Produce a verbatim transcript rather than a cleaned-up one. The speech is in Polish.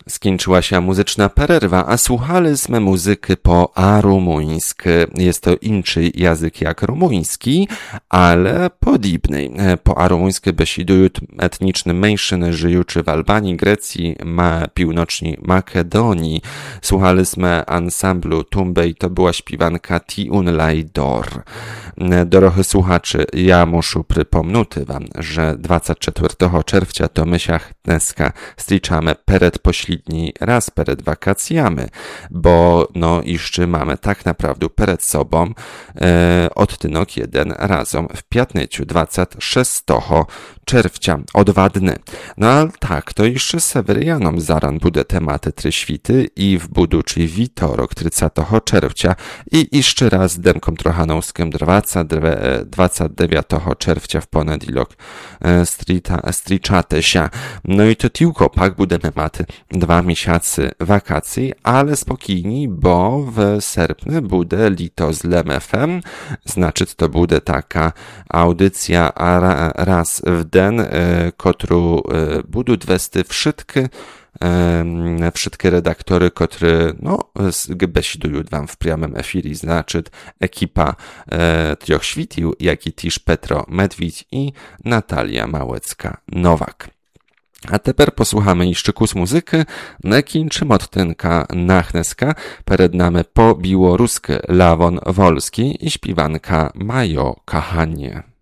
Skończyła się muzyczna pererwa, a słuchaliśmy muzyki po arumuńsku. Jest to inny język jak rumuński, ale podobny. Po arumuńsku besidują etniczne mniejszyny żyjące w Albanii, Grecji, ma, północnej Makedonii. Słuchaliśmy ansamblu Tumbej, to była śpiewanka Tiun Lajdor. Dorohy słuchaczy, ja muszę przypomnieć wam, że dwudziestego czwartego czerwca to my się dneska striczamy przed pośredni raz przed wakacjami, bo no jeszcze mamy tak naprawdę przed sobą e, odtynok jeden razem w piatnicu dwudziestego szóstego czerwca, o dwa dni. No ale tak, to jeszcze Sewerianom zaran bude tematy tryświty i w buduczy witorok trzydziestego czerwca i jeszcze raz demkom trochanowskim dwudziestego dziewiątego czerwca w poniedziałek striczate się. No i to tylko pak bude tematy dwa miesiące wakacji, ale spokojni, bo w sierpniu bude lito z Lem F M, znaczy to bude taka audycja raz w den, którą budu dwesty wszystkie wszystkie redaktory, które no, besidują wam w priamym efirii, znaczy ekipa e, Trioch Świtił, jak i też Petro Medwić i Natalia Małecka-Nowak. A teraz posłuchamy jeszcze kus muzyky, nekin czy mottynka nachneska, przed nami po biłorusky Lawon Wolski i śpiewanka Majo Kochanie.